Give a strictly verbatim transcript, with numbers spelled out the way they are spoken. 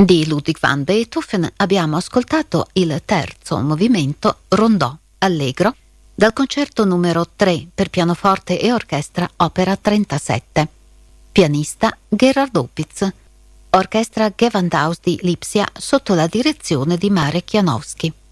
Di Ludwig van Beethoven abbiamo ascoltato il terzo movimento Rondò allegro dal concerto numero tre per pianoforte e orchestra opera trentasette. Pianista Gerhard Opitz. Orchestra Gewandhaus di Lipsia sotto la direzione di Marek Janowski.